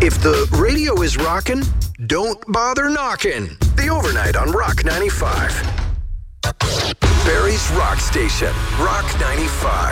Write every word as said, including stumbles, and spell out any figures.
If the radio is rockin', don't bother knocking. The Overnight on Rock ninety-five. Barrie's Rock Station, Rock ninety-five.